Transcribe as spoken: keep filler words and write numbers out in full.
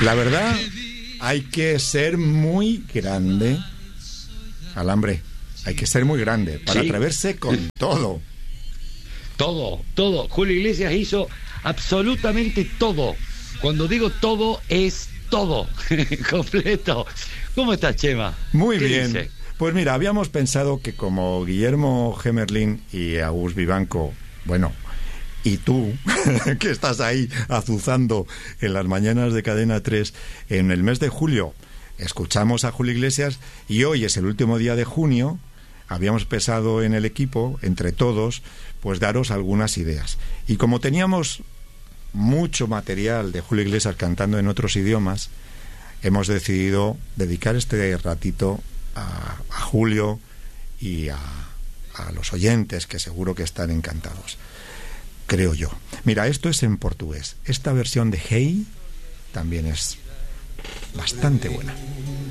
La verdad, hay que ser muy grande, Alambre, hay que ser muy grande para sí. atreverse con todo. Todo, todo. Julio Iglesias hizo absolutamente todo. Cuando digo todo, es todo. Completo. ¿Cómo estás, Chema? Muy bien. Dice? Pues mira, habíamos pensado que como Guillermo Gemerlín y Agus Vivanco, bueno, y tú, que estás ahí azuzando en las mañanas de Cadena tres, en el mes de julio escuchamos a Julio Iglesias y hoy es el último día de junio, habíamos pensado en el equipo, entre todos, pues daros algunas ideas. Y como teníamos mucho material de Julio Iglesias cantando en otros idiomas, hemos decidido dedicar este ratito a, a Julio y a, a los oyentes, que seguro que están encantados, creo yo. Mira, esto es en portugués. Esta versión de Hey también es bastante buena.